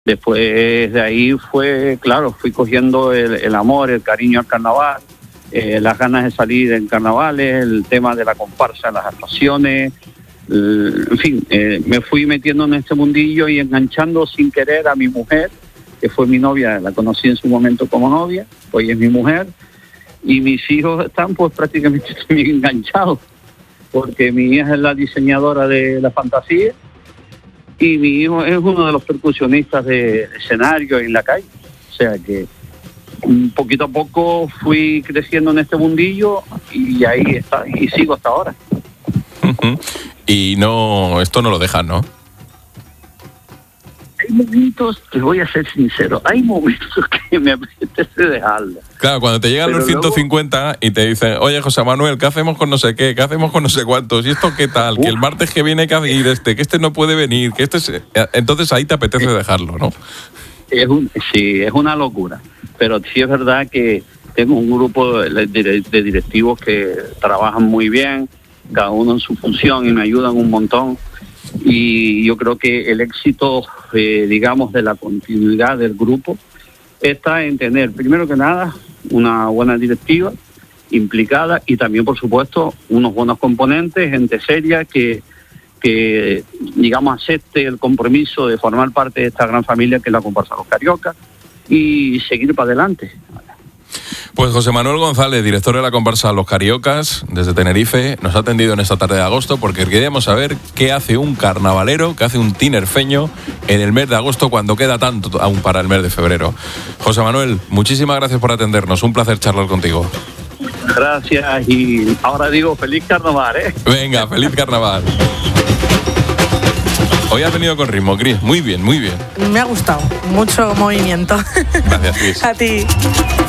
Después de ahí fui cogiendo el amor, el cariño al carnaval, las ganas de salir en carnavales, el tema de la comparsa, las actuaciones, en fin, me fui metiendo en este mundillo y enganchando sin querer a mi mujer, que fue mi novia, la conocí en su momento como novia, hoy es mi mujer, y mis hijos están pues prácticamente también enganchados, porque mi hija es la diseñadora de la fantasía y mi hijo es uno de los percusionistas de escenario en la calle, o sea que poquito a poco fui creciendo en este mundillo y ahí está, y sigo hasta ahora. Y esto no lo dejas, ¿no? Hay momentos, te voy a ser sincero, hay momentos que me apetece dejarlo. Claro, cuando te llegan los 150 luego, y te dicen, oye, José Manuel, ¿qué hacemos con no sé qué? ¿Qué hacemos con no sé cuántos? ¿Y esto qué tal? Que el martes que viene hay que ir que este no puede venir, que entonces ahí te apetece dejarlo, ¿no? Sí, es una locura. Pero sí es verdad que tengo un grupo de directivos que trabajan muy bien, cada uno en su función y me ayudan un montón. Y yo creo que el éxito, digamos, de la continuidad del grupo está en tener, primero que nada, una buena directiva implicada y también, por supuesto, unos buenos componentes, gente seria que digamos, acepte el compromiso de formar parte de esta gran familia que es la comparsa Los Cariocas y seguir para adelante. Pues José Manuel González, director de la comparsa Los Cariocas, desde Tenerife, nos ha atendido en esta tarde de agosto porque queríamos saber qué hace un carnavalero, qué hace un tinerfeño en el mes de agosto cuando queda tanto aún para el mes de febrero. José Manuel, muchísimas gracias por atendernos, un placer charlar contigo. Gracias y ahora digo feliz carnaval, ¿eh? Venga, feliz carnaval. Hoy has venido con ritmo, Cris. Muy bien, muy bien. Me ha gustado. Mucho movimiento. Gracias, Cris. A ti.